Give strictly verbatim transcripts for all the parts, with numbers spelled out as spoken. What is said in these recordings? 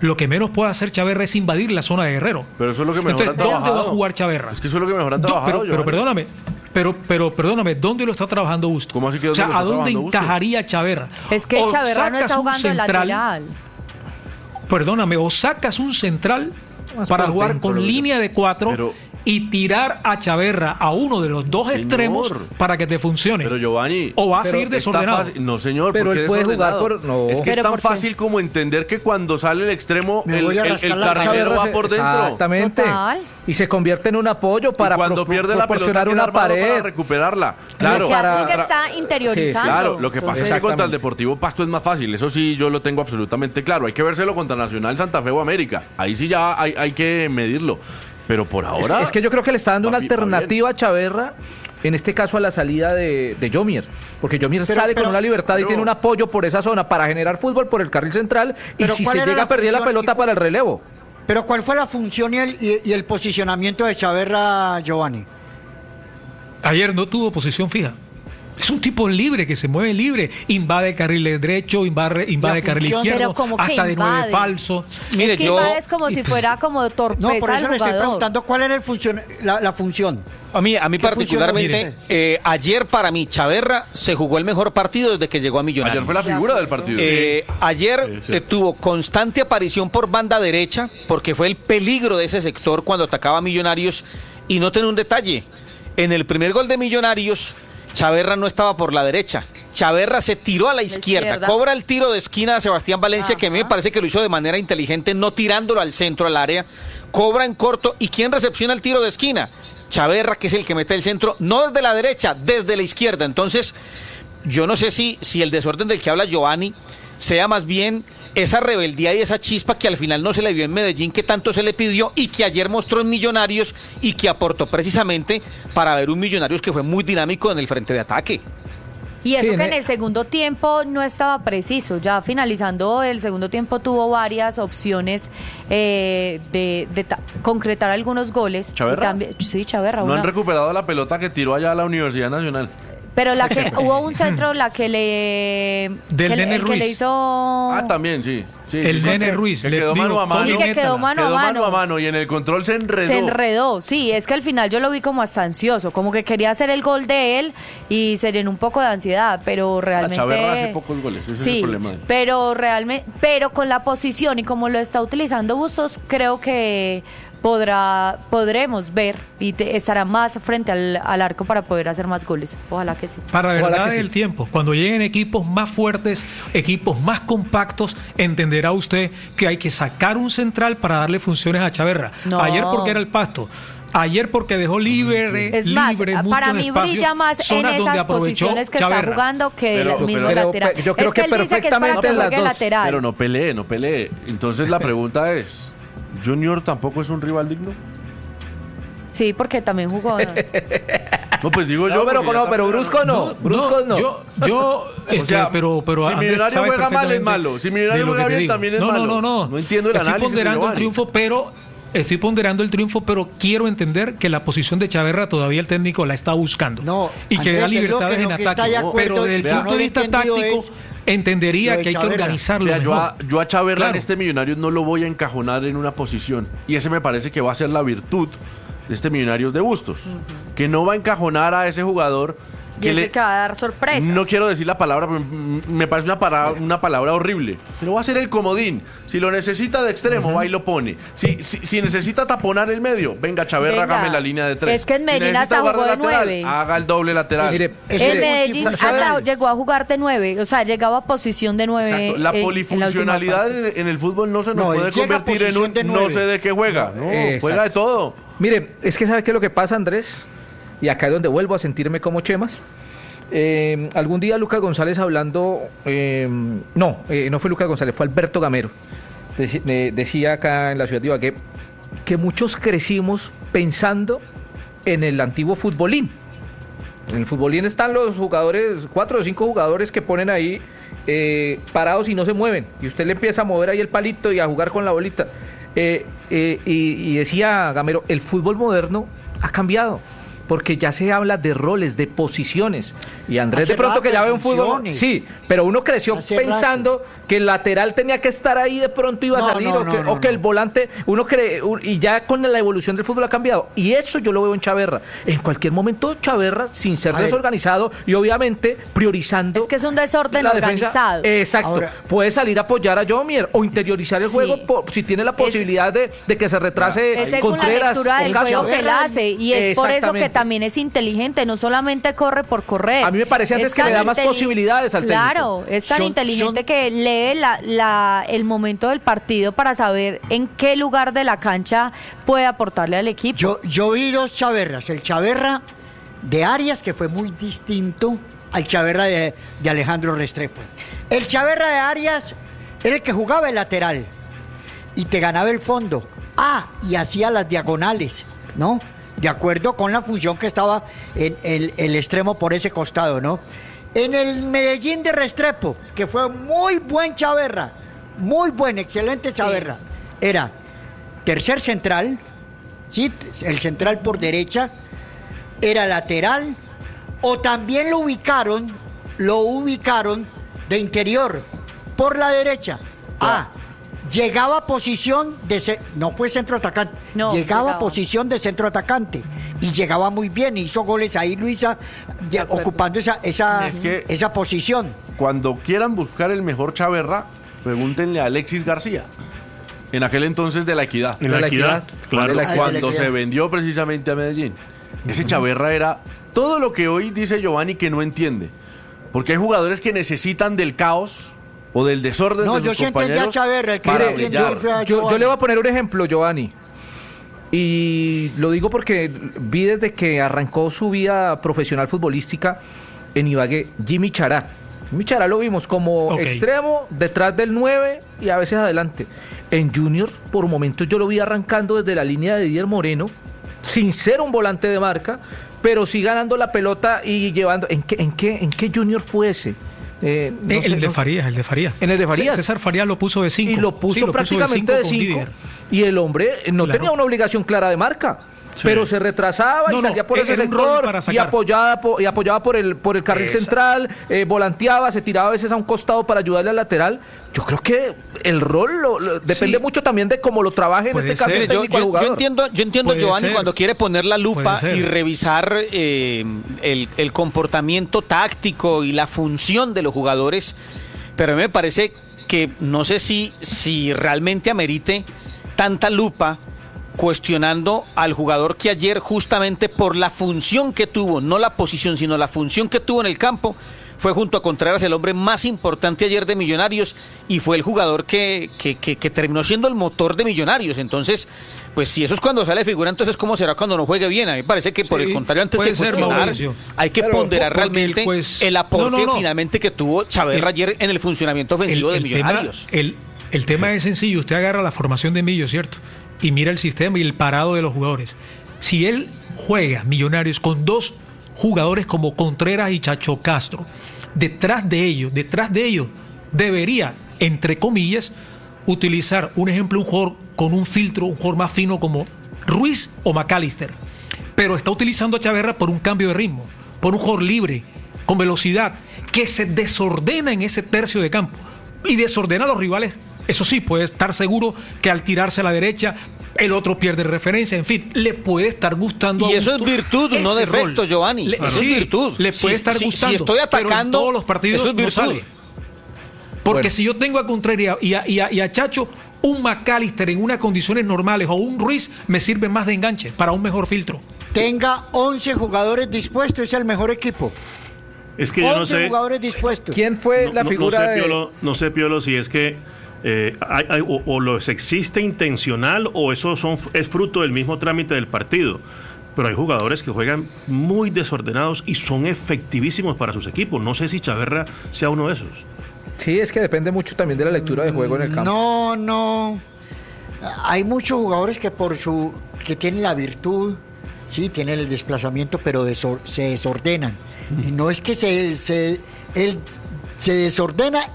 lo que menos puede hacer Chaverra es invadir la zona de Guerrero. Pero eso es lo que mejor Entonces, han trabajado. ¿dónde va a jugar Chaverra? Es que eso es lo que mejor han trabajado, pero, pero perdóname, pero, pero perdóname, ¿dónde lo está trabajando Busto? ¿Cómo así que o sea, dónde ¿a lo está dónde trabajando encajaría Chaverra? Es que O Chaverra no sacas está un jugando en central, lateral. Perdóname, o sacas un central Más para por jugar dentro, con lo línea de cuatro Pero- y tirar a Chaverra a uno de los dos Señor. extremos para que te funcione. Pero Giovanni, o va a pero seguir está desordenado. fácil- No, señor, Pero porque él puede jugar desordenado. por- no. Es que es Pero tan ¿por qué? fácil como entender que cuando sale el extremo, Me el, voy a el, rascar el la carrilero Chaverra va se- por dentro. Exactamente. Total. Y se convierte en un apoyo para Y cuando pro- pierde la pelota, proporcionar queda una armado pared. para recuperarla. Claro, Lo que hace es que contra- está interiorizando. Sí, Claro, lo que pasa es que contra el Exactamente. Deportivo Pasto es más fácil, eso sí yo lo tengo absolutamente claro. Hay que vérselo contra Nacional, Santa Fe o América. Ahí sí ya hay, hay que medirlo. Pero por Es, ahora... es que yo creo que le está dando una va bi- va alternativa a Chaverra, en este caso a la salida de, de Yomier, porque Yomier Pero- sale pero- con una libertad y pero- tiene un apoyo por esa zona para generar fútbol por el carril central y Pero si ¿cuál se era llega la a perder la función? pelota ¿Y cu- para el relevo. Pero ¿cuál fue la función y el, y, y el posicionamiento de Chaverra, Giovanni? Ayer no tuvo posición fija. Es un tipo libre que se mueve libre, invade carril derecho, invade, invade La carril función- izquierdo, Pero como que hasta de nueve invade. falso. Mire, es que yo- invade es como si fuera como torpeza No, por eso al le estoy jugador. preguntando cuál era el funcion, la, la función. A mí, a mí ¿Qué particularmente, función eh, ayer para mí, Chaverra se jugó el mejor partido desde que llegó a Millonarios. Ayer fue la figura del partido. Eh, ayer Sí, sí. eh, tuvo constante aparición por banda derecha, porque fue el peligro de ese sector cuando atacaba a Millonarios. Y noten un detalle, en el primer gol de Millonarios, Chaverra no estaba por la derecha. Chaverra se tiró a la izquierda, izquierda. cobra el tiro de esquina a Sebastián Valencia, que a mí me Ajá. parece que lo hizo de manera inteligente, no tirándolo al centro, al área. Cobra en corto. ¿Y quién recepciona el tiro de esquina? Chaverra, que es el que mete el centro, no desde la derecha, desde la izquierda. Entonces, yo no sé si, si el desorden del que habla Giovanni sea más bien esa rebeldía y esa chispa que al final no se le vio en Medellín, que tanto se le pidió y que ayer mostró en Millonarios y que aportó precisamente para ver un Millonarios que fue muy dinámico en el frente de ataque. Y eso Sí, que en en el- el segundo tiempo no estaba preciso. Ya finalizando el segundo tiempo tuvo varias opciones eh, de, de ta- concretar algunos goles. ¿Chaverra? Y también- sí, Chaverra. No una- han recuperado la pelota que tiró allá a la Universidad Nacional. Pero la que hubo un centro, la que le... Del que, le- Nene el que le Ruiz. hizo... Ah, también, sí. sí El sí, Nene sí. Ruiz, Que le quedó digo, mano a mano. Sí, que métala. quedó mano Quedó a mano mano. a mano y en el control se enredó. Se enredó, sí, es que al final yo lo vi como hasta ansioso, como que quería hacer el gol de él y se llenó un poco de ansiedad, pero realmente... Chaverra hace pocos goles, ese es sí, el problema. pero realmente, pero con la posición y como lo está utilizando Bustos, creo que podrá, podremos ver y te- estará más frente al, al arco para poder hacer más goles. Ojalá que sí. Para la Ojalá verdad que sí. del tiempo, cuando lleguen equipos más fuertes, equipos más compactos, entenderá usted que hay que sacar un central para darle funciones a Chaverra. No. Ayer porque era el Pasto. Ayer porque dejó libre, Es más, libre para muchos mí espacios, brilla más en zonas donde esas aprovechó posiciones que Chaverra. está jugando que Pero- el mismo pero- lateral. yo creo es que, que él dice que es para perfectamente que en las juegue dos. lateral. Pero no pelee, no pelee. Entonces la pregunta es, ¿Junior tampoco es un rival digno? Sí, porque también jugó. No, pues digo yo. No, pero, porque ya no, pero también- Brusco no, Brusco no. Yo, yo este, O sea, pero, pero si Andrés Millonario sabe juega mal, es perfectamente malo. Si Millonario de lo que juega te bien, digo. también es no, malo. No, no, no. No entiendo el Estoy análisis de ponderando el Giovanni. triunfo, pero estoy ponderando el triunfo, pero quiero entender que la posición de Chaverra todavía el técnico la está buscando. No, y que Andrés, da es lo libertades que- en lo que está ataque. de acuerdo, Pero desde el vea, punto de no vista he entendido táctico, es entendería lo de que hay que Chaverra. organizarlo Mira, yo, mejor. a, yo a Chaverra Claro. en este Millonarios no lo voy a encajonar en una posición. Y ese me parece que va a ser la virtud de este Millonarios de Bustos. Que no va a encajonar a ese jugador Y que ese le... que va a dar sorpresa. No quiero decir la palabra, pero m- me parece una, para- una palabra horrible. Pero va a ser el comodín. Si lo necesita de extremo, va y lo pone. Si, si, si necesita taponar el medio, venga, Chaverra, Venga. hágame la línea de tres. Es que en Si Medellín necesita hasta jugar jugó de lateral, nueve. haga el doble lateral. Mire, Ese En es Medellín multifuncional. hasta llegó a jugar de nueve, o sea, llegaba a posición de nueve. Exacto. La en- en polifuncionalidad última en, parte. en el fútbol no se nos No, él puede llega a convertir en posición un de no nueve. sé de qué juega. No, Exacto. juega de todo. Mire, es que ¿sabe qué es lo que pasa, Andrés? Y acá es donde vuelvo a sentirme como Chemas. Eh, algún día Lucas González hablando, eh, no, eh, no fue Lucas González, fue Alberto Gamero. Deci- eh, decía acá en la ciudad de Ibagué que muchos crecimos pensando en el antiguo futbolín. En el futbolín están los jugadores, cuatro o cinco jugadores que ponen ahí eh, parados y no se mueven. Y usted le empieza a mover ahí el palito y a jugar con la bolita. Eh, eh, y, y decía Gamero, el fútbol moderno ha cambiado. porque ya se habla de roles, de posiciones. Y Andrés Hace de pronto que rato ya ve de un fútbol, funciones. sí, pero uno creció Hace pensando que el lateral tenía que estar ahí, de pronto iba No, a salir, no, o, no, que, no, o que no. el volante, uno cree, un- y ya con la evolución del fútbol ha cambiado. Y eso yo lo veo en Chaverra. En cualquier momento Chaverra, sin ser A ver. desorganizado y obviamente priorizando Es que es un desorden la defensa. organizado. Exacto. Ahora- puede salir a apoyar a Jomier o interiorizar el Sí. juego por- si tiene la posibilidad de, de que se retrase Es según la Contreras. lectura del Ocasio. juego que él hace y es por eso que Exactamente. también es inteligente, no solamente corre por correr. A mí me parece antes Es que le tan da más inteli- posibilidades al técnico. Claro, es tan Son- inteligente son- que lee la, la- el momento del partido para saber en qué lugar de la cancha puede aportarle al equipo. Yo, yo vi dos Chaverras. El Chaverra de Arias, que fue muy distinto al Chaverra de, de Alejandro Restrepo. El Chaverra de Arias era el que jugaba el lateral y te ganaba el fondo. Ah, y hacía las diagonales, ¿no? De acuerdo con la función que estaba en el, el extremo por ese costado, ¿no? En el Medellín de Restrepo, que fue muy buen Chaverra, muy buen, excelente Chaverra, era tercer central, ¿sí? El central por derecha, era lateral, o también lo ubicaron, lo ubicaron de interior, por la derecha. Ah, llegaba a posición de... ce- no fue centro atacante, No, llegaba a llegaba. posición de centro atacante. Y llegaba muy bien, hizo goles ahí Luisa, ya, acuerdo. ocupando esa, esa, Es que- esa posición. Cuando quieran buscar el mejor Chaverra, pregúntenle a Alexis García. En aquel entonces de la Equidad. En la La equidad, Equidad, claro. de la Equidad. Cuando se vendió precisamente a Medellín. Ese Chaverra era todo lo que hoy dice Giovanni que no entiende. Porque hay jugadores que necesitan del caos o del desorden No, de yo sus sí entendí a compañeros Chaverra, el que para no entendió brillar. fue a Yo, yo Giovanni. le voy a poner un ejemplo, Giovanni. Y lo digo porque vi desde que arrancó su vida profesional futbolística en Ibagué, Jimmy Chará. Jimmy Chará lo vimos como Ok. extremo, detrás del nueve y a veces adelante. En Junior, por momentos yo lo vi arrancando desde la línea de Didier Moreno, sin ser un volante de marca, pero sí ganando la pelota y llevando... ¿En qué, en qué, en qué Junior fue ese? Eh, no Eh, sé, el de no sé. Farías, el de Farías. En el de Farías. César Farías lo puso de cinco. Y lo puso Sí, prácticamente de con cinco. Didier. Y el hombre eh, no Claro. tenía una obligación clara de marca. Sí. Pero se retrasaba y No, no, salía por era ese un rol sector para y sacar. apoyaba, po- y apoyaba por el por el carril Esa. central, eh, volanteaba, se tiraba a veces a un costado para ayudarle al lateral. Yo creo que el rol lo- lo- depende Sí. mucho también de cómo lo trabaje en Puede este caso ser. el Mire, yo, técnico al yo- yo jugador. entiendo, yo entiendo Puede Giovanni ser. cuando quiere poner la lupa Puede ser. y revisar eh, el, el comportamiento táctico y la función de los jugadores, pero a mí me parece que no sé si, si realmente amerite tanta lupa cuestionando al jugador que ayer, justamente por la función que tuvo, no la posición, sino la función que tuvo en el campo, fue junto a Contreras el hombre más importante ayer de Millonarios y fue el jugador que, que, que, que terminó siendo el motor de Millonarios. Entonces, pues si eso es cuando sale de figura, entonces ¿cómo será cuando no juegue bien? A mí me parece que por Sí, el contrario, antes puede de ser, cuestionar, Mauricio. hay que Claro, ponderar porque el realmente el, juez- aporte No, no, no. finalmente que tuvo Chaverra El- ayer en el funcionamiento ofensivo de tema, Millonarios. el, el tema es sencillo. Usted agarra la formación de Millo, ¿cierto? Y mira el sistema y el parado de los jugadores. Si él juega Millonarios con dos jugadores como Contreras y Chacho Castro, detrás de ellos, detrás de ellos, debería, entre comillas, utilizar, un ejemplo, un jugador con un filtro, un jugador más fino como Ruiz o McAllister. Pero está utilizando a Chaverra por un cambio de ritmo, por un jugador libre, con velocidad, que se desordena en ese tercio de campo y desordena a los rivales. Eso sí, puede estar seguro que al tirarse a la derecha, el otro pierde referencia. En fin, le puede estar gustando. Y a eso es Bustos virtud, no ese defecto, rol. Giovanni. Le- Eso es sí, virtud. Le Si- puede estar si- si gustando. estoy atacando, pero en todos los partidos eso es no virtud. sale. Porque Bueno. si yo tengo a Contreras y a, y a- y a Chacho, un McAllister en unas condiciones normales o un Ruiz me sirve más de enganche para un mejor filtro. Tenga once jugadores dispuestos, es el mejor equipo. Es que yo no once sé. jugadores dispuestos. ¿Quién fue no- la no- figura no sé, de... Piolo, no sé, Piolo, si es que eh, hay- hay- o, o los existe intencional o eso son, es fruto del mismo trámite del partido. Pero hay jugadores que juegan muy desordenados y son efectivísimos para sus equipos. No sé si Chaverra sea uno de esos. Sí, es que depende mucho también de la lectura de juego en el campo. No, no. Hay muchos jugadores que por su que tienen la virtud, sí, tienen el desplazamiento, pero desor- se desordenan. Y no es que se, se él se desordena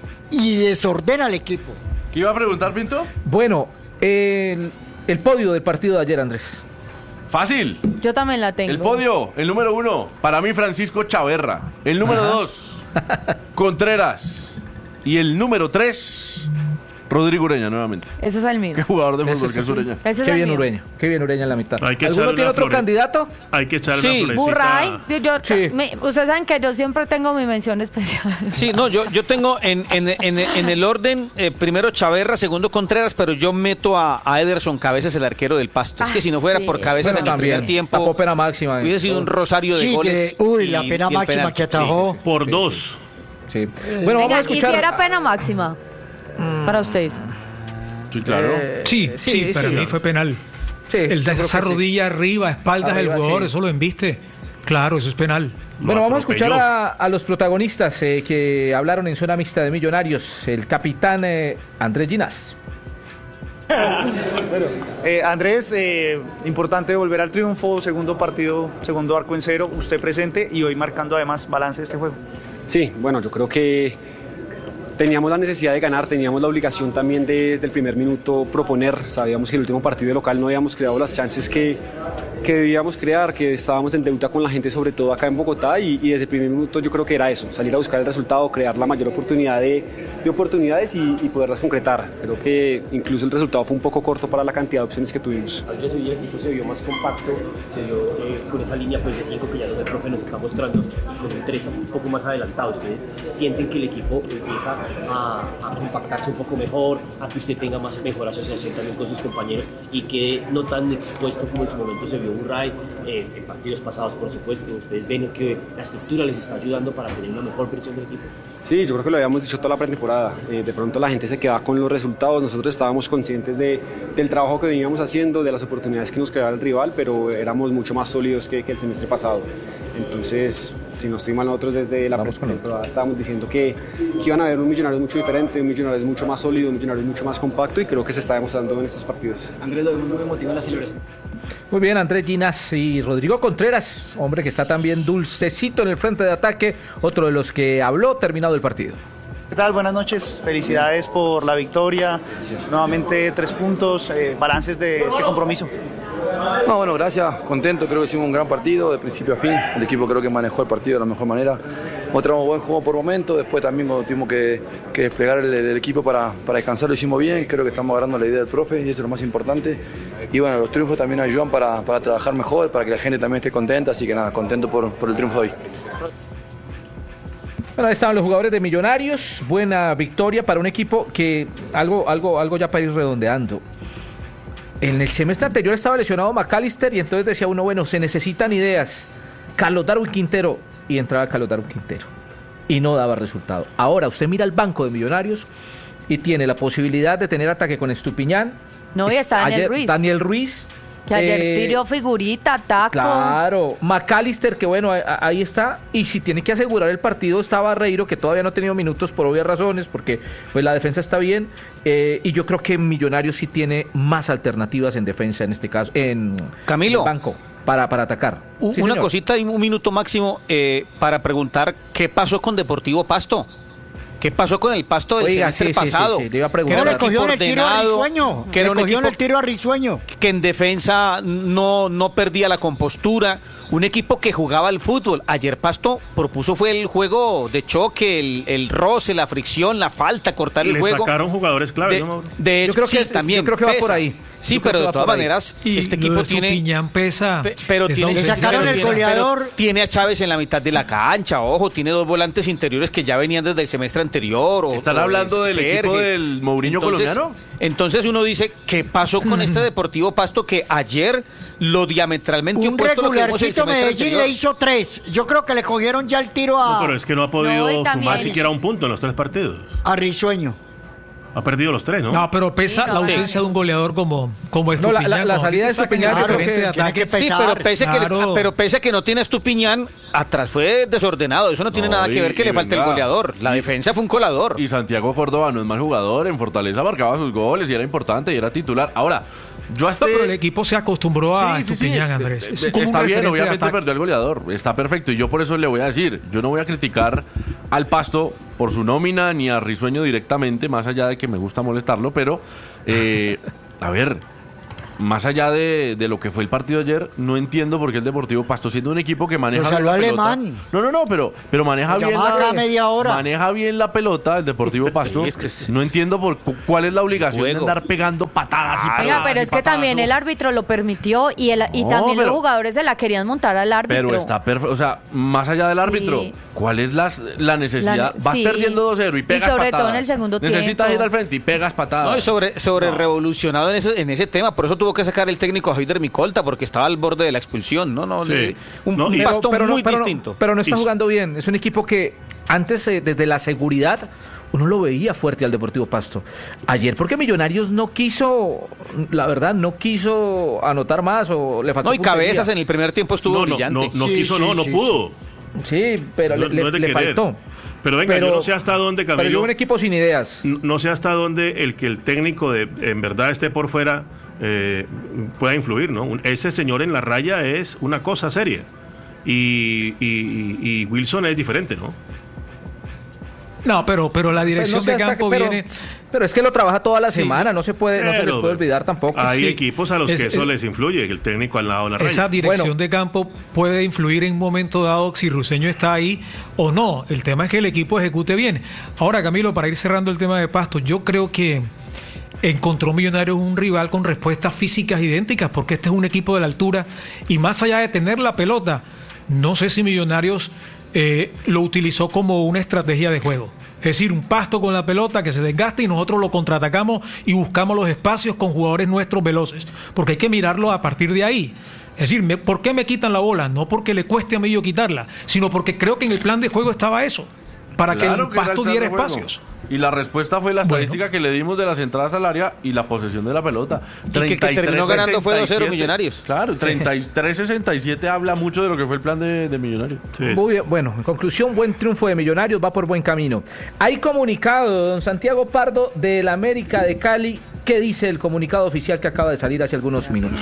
y desordena al equipo. ¿Qué iba a preguntar, Pinto? Bueno, el, el podio del partido de ayer, Andrés. Fácil. Yo también la tengo. El podio, el número uno, para mí Francisco Chaverra. El número Ajá. dos, Contreras. Y el número tres, Rodrigo Ureña nuevamente. Ese es el mío. Qué jugador de Ese fútbol es que es Ureña. Ese es Qué el bien mío. Ureña, qué bien Ureña en la mitad. Hay que ¿Alguno echarle tiene una otro flore- candidato? Hay que echarle Sí. una florecita. Murray, yo, Sí. me- ustedes saben que yo siempre tengo mi mención especial. Sí, no, yo, yo tengo en, en, en, en el orden, eh, primero Chaverra, segundo Contreras, pero yo meto a, a Ederson Cabezas, el arquero del Pasto. Es que Ah, si no fuera sí. por Cabezas Bueno, en el primer también. tiempo, Tapó pena máxima. hubiese sido un rosario de Sí, goles. que- uy, la y- pena y el máxima penalti. que atajó. Por Sí, dos. Sí. Bueno, vamos Venga, a ¿y escuchar. si era pena máxima para ustedes? Sí, claro. Eh, Sí, sí, para sí. mí fue penal. Sí, El yo de creo esa que sí. rodilla arriba, espaldas Arriba, del jugador, sí. eso lo embiste. Claro, eso es penal. Bueno, Lo vamos a escuchar atropelló. a, a los protagonistas eh, que hablaron en zona mixta de Millonarios. El capitán eh, Andrés Ginás. Eh, Andrés, eh, importante volver al triunfo, segundo partido, segundo arco en cero, usted presente y hoy marcando además balance de este juego. Sí, bueno, yo creo que teníamos la necesidad de ganar, teníamos la obligación también de, desde el primer minuto proponer. Sabíamos que el último partido de local no habíamos creado las chances que, que debíamos crear, que estábamos en deuda con la gente, sobre todo acá en Bogotá, y, y desde el primer minuto yo creo que era eso, salir a buscar el resultado, crear la mayor oportunidad de, de oportunidades y, y poderlas concretar. Creo que incluso el resultado fue un poco corto para la cantidad de opciones que tuvimos. Andrés, hoy el equipo se vio más compacto, se vio eh, con esa línea pues, de cinco que ya el profe nos está mostrando, y con un tres un poco más adelantado. ¿Ustedes sienten que el equipo empieza a, a compactarse un poco mejor, a que usted tenga más mejor asociación también con sus compañeros y que no tan expuesto como en su momento se vio Murray eh, en partidos pasados, por supuesto? ¿Ustedes ven que la estructura les está ayudando para tener una mejor presión del equipo? Sí, yo creo que lo habíamos dicho toda la pretemporada. Eh, de pronto la gente se queda con los resultados. Nosotros estábamos conscientes de, del trabajo que veníamos haciendo, de las oportunidades que nos creaba el rival, pero éramos mucho más sólidos que, que el semestre pasado. Entonces, si no estoy mal, nosotros desde la pretemporada estábamos diciendo que, que iban a haber un Millonarios mucho diferente, un Millonarios mucho más sólido, un Millonarios mucho más compacto, y creo que se está demostrando en estos partidos. Andrés, lo vemos muy emotivo en la celebración. Muy bien, Andrés Ginás y Rodrigo Contreras, hombre que está también dulcecito en el frente de ataque, otro de los que habló terminado el partido. ¿Qué tal? Buenas noches, felicidades por la victoria, nuevamente tres puntos, eh, balances de este compromiso. No, bueno, gracias, contento, creo que hicimos un gran partido de principio a fin, el equipo creo que manejó el partido de la mejor manera, mostramos buen juego por momentos, después también cuando tuvimos que, que desplegar el, el equipo para, para descansar lo hicimos bien, creo que estamos agarrando la idea del profe y eso es lo más importante, y bueno, los triunfos también ayudan para, para trabajar mejor, para que la gente también esté contenta, así que nada, contento por, por el triunfo de hoy. Bueno, ahí estaban los jugadores de Millonarios, buena victoria para un equipo que, algo, algo, algo ya para ir redondeando. En el semestre anterior estaba lesionado McAllister y entonces decía uno, bueno, se necesitan ideas. Carlos Darwin Quintero, y entraba Carlos Darwin Quintero y no daba resultado. Ahora usted mira el banco de Millonarios y tiene la posibilidad de tener ataque con Estupiñán. No, y está Daniel ayer, Ruiz. Daniel Ruiz. Que ayer eh, tiró figurita, taco. Claro, McAllister, que bueno, ahí está. Y si tiene que asegurar el partido, está Barreiro, que todavía no ha tenido minutos por obvias razones, porque pues la defensa está bien. Eh, y yo creo que Millonarios sí tiene más alternativas en defensa, en este caso, en Camilo. el banco, para, para atacar. U- Sí, Una señor. cosita y un minuto máximo eh, para preguntar qué pasó con Deportivo Pasto. ¿Qué pasó con el Pasto del Oiga, semestre sí, sí, sí, pasado? sí, le iba a Que preguntar. no Era le un cogió equipo el tiro a ordenado, Risueño. que era Le un cogió equipo el tiro a Risueño. que en defensa no, no perdía la compostura, un equipo que jugaba al fútbol. Ayer Pasto propuso fue el juego de choque, el, el roce, la fricción, la falta, cortar el Le juego. sacaron jugadores claves, De, ¿no, Mauro? de hecho, Yo creo que sí, es- también yo creo que va pesa. por ahí. Sí, Yo creo pero que de va todas por ahí. maneras, Y este lo de equipo tiene... Estupiñán pesa. Pe- Pero Esa tiene, Le ausencia sacaron de el Piñán. goleador. pero tiene a Chávez en la mitad de la cancha, ojo, tiene dos volantes interiores que ya venían desde el semestre anterior. O, ¿Están o hablando del Serge. equipo del Mourinho Entonces- colombiano? Entonces uno dice, ¿qué pasó con este Deportivo Pasto que ayer lo diametralmente Un opuesto a lo que vimos el regularcito semestre Medellín anterior? le hizo tres. Yo creo que le cogieron ya el tiro No, a, pero es que no ha podido No, y sumar también- siquiera un punto en los tres partidos. a Risueño. Ha perdido los tres, ¿no? No, pero pesa Sí, no, la ausencia de un goleador como, como No, la- Estupiñán. la- la Cuando salida de te sacan Estupiñán, el yo creo referente que de tiene ataque, que Sí, pesar. pero pese, que, Claro. le- pero pese que no tiene Estupiñán, atrás fue desordenado. Eso no tiene No, nada que y- ver que y le falte el venga. goleador. La Y- defensa fue un colador. Y Santiago Córdoba no es mal jugador, en Fortaleza marcaba sus goles y era importante y era titular. Ahora, yo hasta... No, pero el equipo se acostumbró a Sí, sí, sí. Estupiñán, Andrés. Es Eh, como un Está bien, referente de obviamente ataque. perdió el goleador, está perfecto. Y yo por eso le voy a decir, yo no voy a criticar al Pasto por su nómina ni a Risueño directamente, más allá de que me gusta molestarlo, pero, eh, a ver, más allá de, de lo que fue el partido ayer, no entiendo por qué el Deportivo Pasto, siendo un equipo que maneja Pues bien habló la pelota. alemán. No, no, no, pero, pero maneja Lo bien llamaba la, cada media hora. maneja bien la pelota, el Deportivo Pasto. Sí, es que sí. No entiendo por cu- cuál es la obligación Juego. de andar pegando patadas y patadas. Oiga, pero y es que patadas. también el árbitro lo permitió y, el, y No, también pero- los jugadores se la querían montar al árbitro. Pero está perfecto, o sea, más allá del Sí. árbitro, ¿cuál es las- la necesidad? La- Vas sí. perdiendo dos cero y Y pegas sobre patadas. todo en el segundo Necesitas tiempo. ir al frente y pegas patadas. No, y sobre, sobre No. revolucionado en ese, en ese tema, por eso tuvo que sacar el técnico a Heider Micolta, porque estaba al borde de la expulsión, ¿no? no Sí. le- un, No, un y- Pasto pero, muy no, pero, distinto. No, pero no está Y- jugando bien. Es un equipo que antes, eh, desde la seguridad, uno lo veía fuerte al Deportivo Pasto. Ayer, porque Millonarios no quiso, la verdad, no quiso anotar más o le faltó No, y puntería. Cabezas en el primer tiempo estuvo No, no, brillante. no, no Sí, quiso, sí, no, no sí, pudo. Sí, pero No- le, no es de le querer. faltó. Pero venga, Pero- yo no sé hasta dónde, Pero Camilo. yo un equipo sin ideas. No no sé hasta dónde el que el técnico de, en verdad esté por fuera eh, pueda influir, ¿no? Un- Ese señor en la raya es una cosa seria. Y, y- y- y Wilson es diferente, ¿no? No, pero, pero la Pues dirección no sé de hasta campo que- pero, viene. pero es que lo trabaja toda la Sí. semana, no se puede, no se les Pero, puede olvidar tampoco. Hay Sí. equipos a los Es- que eso es- les influye, el técnico al lado de la raya. Esa dirección Bueno. de campo puede influir en un momento dado si Ruseño está ahí o no. El tema es que el equipo ejecute bien. Ahora, Camilo, para ir cerrando el tema de Pasto, yo creo que encontró Millonarios un rival con respuestas físicas idénticas, porque este es un equipo de la altura y más allá de tener la pelota, no sé si Millonarios eh, lo utilizó como una estrategia de juego. Es decir, un Pasto con la pelota que se desgasta y nosotros lo contraatacamos y buscamos los espacios con jugadores nuestros veloces, porque hay que mirarlo a partir de ahí. Es decir, me- ¿por qué me quitan la bola? No porque le cueste a Millo quitarla, sino porque creo que en el plan de juego estaba eso, para que el era el Pasto plan diera de juego. espacios. Y la respuesta fue la Bueno. estadística que le dimos de las entradas al área y la posesión de la pelota. Y que el que terminó ganando fue dos cero Millonarios. Claro, treinta y tres sesenta y siete habla mucho de lo que fue el plan de, de Millonarios. Sí. Muy bien, bueno, en conclusión, buen triunfo de Millonarios, va por buen camino. Hay comunicado, don Santiago Pardo, del América de Cali. ¿Qué dice el comunicado oficial que acaba de salir hace algunos minutos?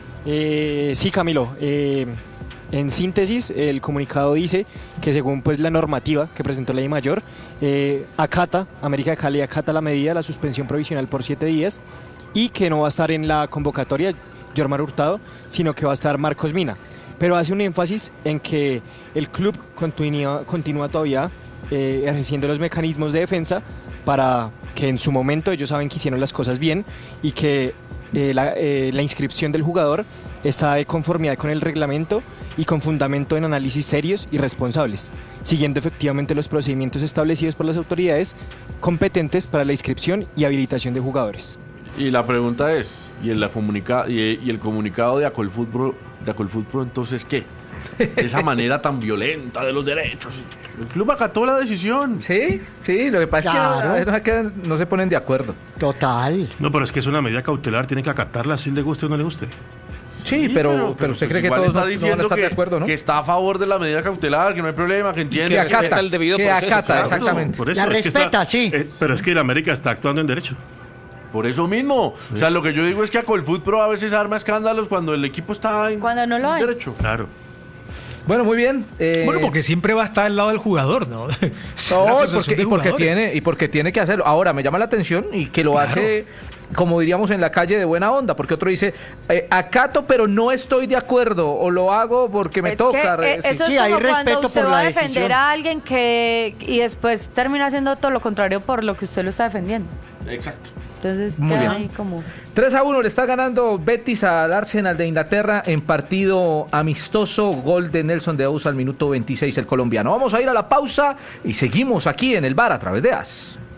Eh, sí, Camilo. eh, en síntesis, el comunicado dice que según pues la normativa que presentó la DIMAYOR, eh, acata, América de Cali acata la medida de la suspensión provisional por siete días y que no va a estar en la convocatoria Yormar Hurtado, sino que va a estar Marcos Mina. Pero hace un énfasis en que el club continúa, continúa todavía eh, ejerciendo los mecanismos de defensa para que en su momento ellos saben que hicieron las cosas bien y que eh, la, eh, la inscripción del jugador está de conformidad con el reglamento y con fundamento en análisis serios y responsables, siguiendo efectivamente los procedimientos establecidos por las autoridades competentes para la inscripción y habilitación de jugadores. Y la pregunta es, ¿y el, comunica y, y el comunicado de Acolfutpro, de Acolfutpro entonces qué? Esa manera tan violenta de los derechos. El club acató la decisión. Sí, sí, lo que pasa Claro. es que a veces no se, quedan- no se ponen de acuerdo. Total. No, pero es que es una medida cautelar, tiene que acatarla si le guste o no le guste. Sí, Sí, pero, pero, usted pues cree que igual todos está no, no van a diciendo estar que, de acuerdo, ¿no? que está a favor de la medida cautelar, que no hay problema, que entiende. Que que acata, respeta. el debido que proceso, acata, claro. exactamente. Por eso, La es que está- respeta, sí. eh, pero es que la América está actuando en derecho. Por eso mismo. O sea, lo que yo digo es que Acolfutpro a veces arma escándalos cuando el equipo está en Cuando no lo hay. derecho. Claro. Bueno, muy bien. eh, Bueno, porque siempre va a estar al lado del jugador, ¿no? Es la No, y asociación porque, de y porque jugadores. tiene, y porque tiene que hacerlo. Ahora, me llama la atención y que lo Claro. hace, como diríamos en la calle, de buena onda, porque otro dice, eh, acato, pero no estoy de acuerdo, o lo hago porque me Es toca. que, eh, re- sí. eso Sí, es hay como cuando respeto usted por va a la defender decisión. a alguien que y después termina haciendo todo lo contrario por lo que usted lo está defendiendo. Exacto. Entonces Muy queda bien. ahí como... tres a uno le está ganando Betis al Arsenal de Inglaterra en partido amistoso. Gol de Nelson de Sousa al minuto veintiséis, el colombiano. Vamos a ir a la pausa y seguimos aquí en el bar a través de A S.